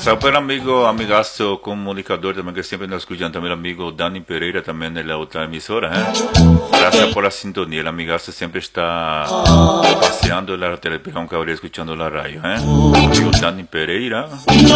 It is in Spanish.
Sabe para el amigo, amigazo, comunicador también que siempre nos escuchan, también el amigo Dani Pereira también de la otra emisora, ¿eh? Gracias por la sintonía, el amigazo siempre está paseando la televisión que habría escuchando la radio, ¿eh? El amigo Dani Pereira.